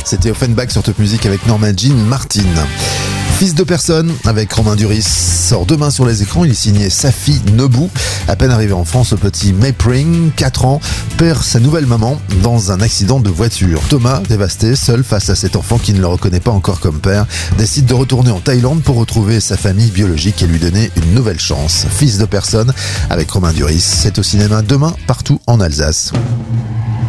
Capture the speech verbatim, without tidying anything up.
C'était Offenbach sur Top Music avec Norma Jean Martin. Fils de personne avec Romain Duris sort demain sur les écrans. Il est signé Safi Nebou. À peine arrivé en France, le petit Maypring, quatre ans, perd sa nouvelle maman dans un accident de voiture. Thomas, dévasté, seul face à cet enfant qui ne le reconnaît pas encore comme père, décide de retourner en Thaïlande pour retrouver sa famille biologique et lui donner une nouvelle chance. Fils de personne avec Romain Duris, c'est au cinéma demain partout en Alsace.